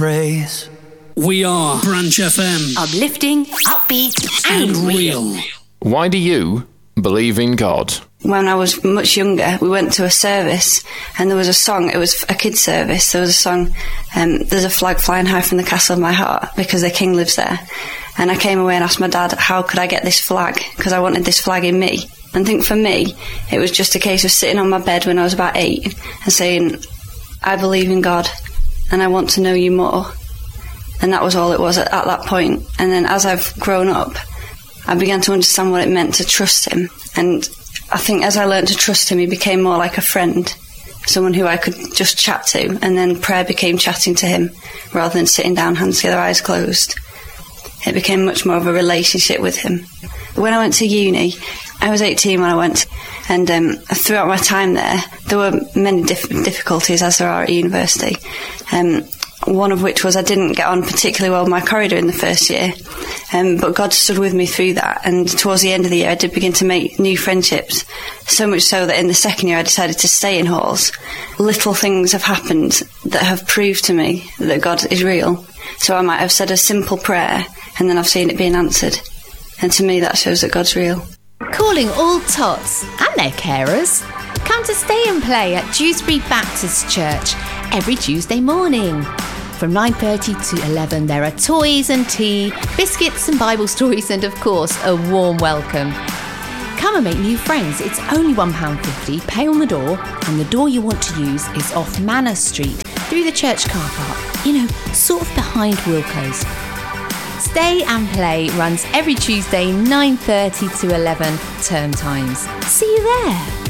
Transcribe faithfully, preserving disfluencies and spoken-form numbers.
praise. We are Branch F M. Uplifting, upbeat, and, and real. real. Why do you believe in God? When I was much younger, we went to a service and there was a song. It was a kids' service. There was a song, um, There's a Flag Flying High from the Castle of My Heart, because the King lives there. And I came away and asked my dad, how could I get this flag? Because I wanted this flag in me. And I think for me, it was just a case of sitting on my bed when I was about eight and saying, I believe in God and I want to know you more. And that was all it was at, at that point. And then as I've grown up, I began to understand what it meant to trust him. And I think as I learned to trust him, he became more like a friend, someone who I could just chat to. And then prayer became chatting to him rather than sitting down, hands together, eyes closed. It became much more of a relationship with him. When I went to uni, I was eighteen when I went, and um, throughout my time there, there were many diff- difficulties, as there are at university. Um, one of which was I didn't get on particularly well with my corridor in the first year, um, but God stood with me through that, and towards the end of the year I did begin to make new friendships, so much so that in the second year I decided to stay in halls. Little things have happened that have proved to me that God is real. So I might have said a simple prayer and then I've seen it being answered, and to me that shows that God's real. Calling all tots and their carers. Come to Stay and Play at Dewsbury Baptist Church every Tuesday morning. From nine thirty to eleven, there are toys and tea, biscuits and Bible stories, and of course, a warm welcome. Come and make new friends. It's only one pound fifty, pay on the door, and the door you want to use is off Manor Street, through the church car park, you know, sort of behind Wilco's. Stay and Play runs every Tuesday, nine thirty to eleven, term times. See you there.